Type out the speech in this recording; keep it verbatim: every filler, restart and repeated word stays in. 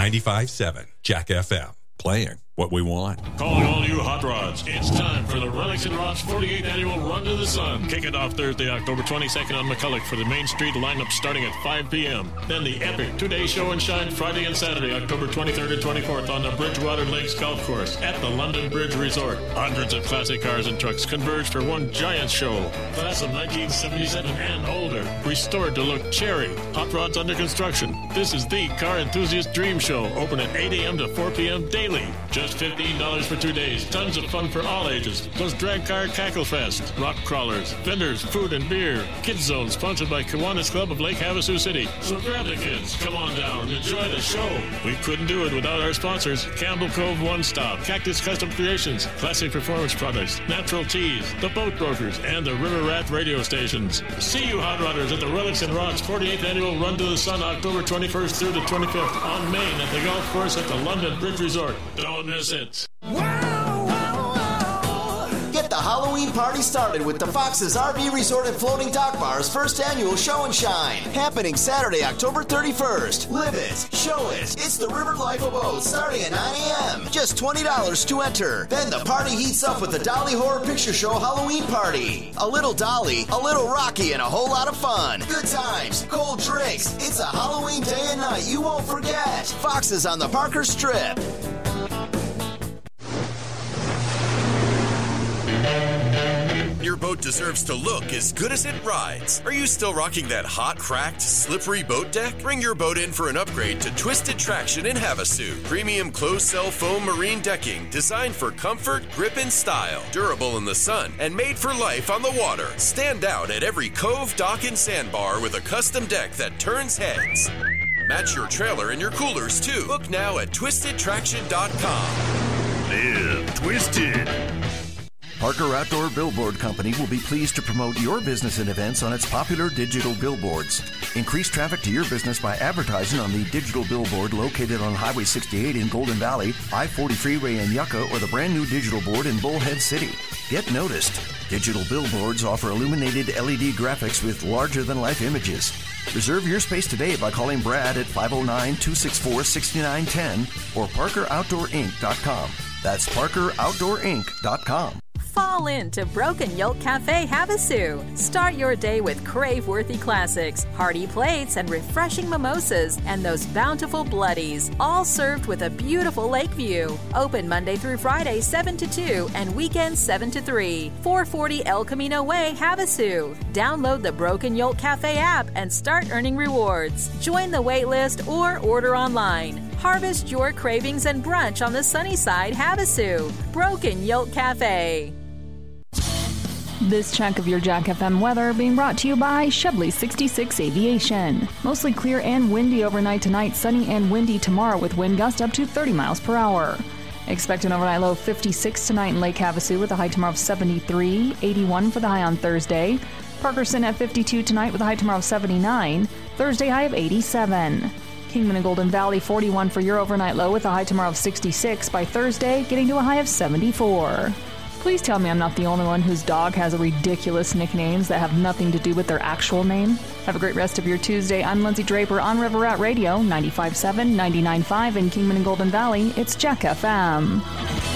ninety-five point seven Jack F M. Playing what we want. Calling all you hot rods. It's time for the Relics and Rods forty-eighth Annual Run to the Sun. Kick it off Thursday, October twenty-second on McCulloch for the Main Street lineup starting at five p.m. Then the epic two-day show and shine Friday and Saturday, October twenty-third and twenty-fourth on the Bridgewater Lakes Golf Course at the London Bridge Resort. Hundreds of classic cars and trucks converge for one giant show. Class of nineteen seventy-seven and older. Restored to look cherry. Hot rods under construction. This is the car enthusiast dream show. Open at eight a.m. to four p.m. daily. Just fifteen dollars for two days. Tons of fun for all ages. Plus drag car cackle fest, rock crawlers, vendors, food and beer. Kids Zone sponsored by Kiwanis Club of Lake Havasu City. So grab the kids. Come on down. Enjoy the show. We couldn't do it without our sponsors. Campbell Cove One Stop, Cactus Custom Creations, Classic Performance Products, Natural Teas, The Boat Brokers, and the River Rat radio stations. See you hot rodders at the Relics and Rods forty-eighth Annual Run to the Sun, October twenty-first through the twenty-fifth on Main at the golf course at the London Bridge Resort. Don't miss it. Get the Halloween party started with the Fox's R V Resort and Floating Dock Bar's first annual Show and Shine. Happening Saturday, October thirty-first. Live it. Show it. It's the River Life Abode starting at nine a.m. Just twenty dollars to enter. Then the party heats up with the Dolly Horror Picture Show Halloween Party. A little Dolly, a little Rocky, and a whole lot of fun. Good times, cold drinks. It's a Halloween day and night you won't forget. Fox's on the Parker Strip. Your boat deserves to look as good as it rides. Are you still rocking that hot, cracked, slippery boat deck? Bring your boat in for an upgrade to Twisted Traction in Havasu. Premium closed-cell foam marine decking designed for comfort, grip, and style. Durable in the sun and made for life on the water. Stand out at every cove, dock, and sandbar with a custom deck that turns heads. Match your trailer and your coolers, too. Book now at twisted traction dot com. Live Twisted. Parker Outdoor Billboard Company will be pleased to promote your business and events on its popular digital billboards. Increase traffic to your business by advertising on the digital billboard located on Highway sixty-eight in Golden Valley, I forty Freeway in Yucca, or the brand new digital board in Bullhead City. Get noticed. Digital billboards offer illuminated L E D graphics with larger-than-life images. Reserve your space today by calling Brad at five oh nine, two six four, six nine one zero or parker outdoor inc dot com. That's parker outdoor inc dot com. Fall into Broken Yoke Cafe Havasu. Start your day with crave-worthy classics, hearty plates, and refreshing mimosas, and those bountiful bloodies, all served with a beautiful lake view. Open Monday through Friday, seven to two, and weekends, seven to three. four forty El Camino Way, Havasu. Download the Broken Yoke Cafe app and start earning rewards. Join the wait list or order online. Harvest your cravings and brunch on the sunny side, Havasu. Broken Yoke Cafe. This check of your Jack F M weather being brought to you by Shebley sixty-six Aviation. Mostly clear and windy overnight tonight, sunny and windy tomorrow with wind gusts up to thirty miles per hour. Expect an overnight low of fifty-six tonight in Lake Havasu with a high tomorrow of seventy-three, eighty-one for the high on Thursday. Parkerson at fifty-two tonight with a high tomorrow of seventy-nine, Thursday high of eighty-seven. Kingman and Golden Valley forty-one for your overnight low with a high tomorrow of sixty-six, by Thursday getting to a high of seventy-four. Please tell me I'm not the only one whose dog has ridiculous nicknames that have nothing to do with their actual name. Have a great rest of your Tuesday. I'm Lindsay Draper on River Rat Radio, ninety-five point seven, ninety-nine point five in Kingman and Golden Valley. It's Jack F M.